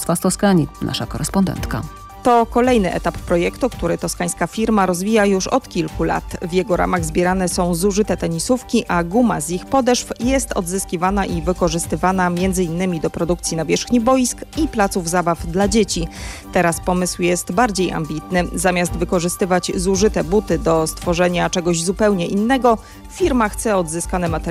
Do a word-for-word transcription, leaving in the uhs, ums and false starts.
Mistrzostwa z Toskanii, nasza korespondentka. To kolejny etap projektu, który toskańska firma rozwija już od kilku lat. W jego ramach zbierane są zużyte tenisówki, a guma z ich podeszw jest odzyskiwana i wykorzystywana między innymi do produkcji nawierzchni boisk i placów zabaw dla dzieci. Teraz pomysł jest bardziej ambitny. Zamiast wykorzystywać zużyte buty do stworzenia czegoś zupełnie innego, firma chce odzyskane materiały